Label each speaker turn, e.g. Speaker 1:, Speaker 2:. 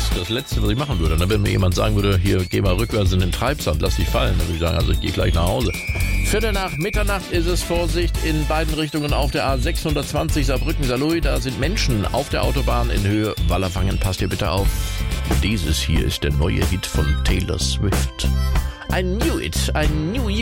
Speaker 1: das Letzte, was ich machen würde. Wenn mir jemand sagen würde, hier, geh mal rückwärts in den Treibsand, lass dich fallen, dann würde ich sagen, also ich gehe gleich nach Hause. 1:15 ist es, Vorsicht, in beiden Richtungen auf der A620 Saarbrücken-Saarlouis. Da sind Menschen auf der Autobahn in Höhe Wallerfangen. Passt ihr bitte auf. Dieses hier ist der neue Hit von Taylor Swift. Ein New It, ein New